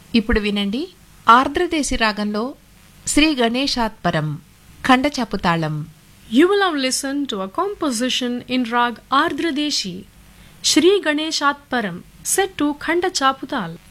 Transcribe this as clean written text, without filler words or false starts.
ఇప్పుడు వినండి ఆర్ద్రదేశి రాగంలో శ్రీ గణేశాత్పరం ఖండచపు తాళం. You will now listen to a composition in Rag Ardra Deshi, Shri Ganeshat Param, set to Khanda Chaputal.